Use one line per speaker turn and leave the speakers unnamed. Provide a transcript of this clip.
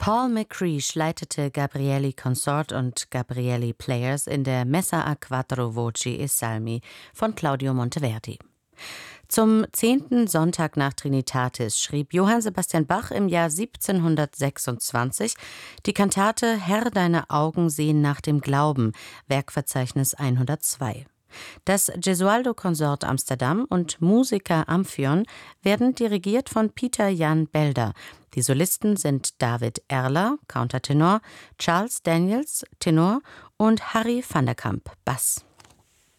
Paul McCreesh leitete Gabrieli Consort und Gabrieli Players in der Messa a quattro voci e salmi von Claudio Monteverdi. Zum 10. Sonntag nach Trinitatis schrieb Johann Sebastian Bach im Jahr 1726 die Kantate »Herr, deine Augen sehen nach dem Glauben«, Werkverzeichnis 102. Das Gesualdo Consort Amsterdam und Musica Amphion werden dirigiert von Pieter Jan Belder. Die Solisten sind David Erler, Countertenor, Charles Daniels, Tenor und Harry van der Kamp, Bass.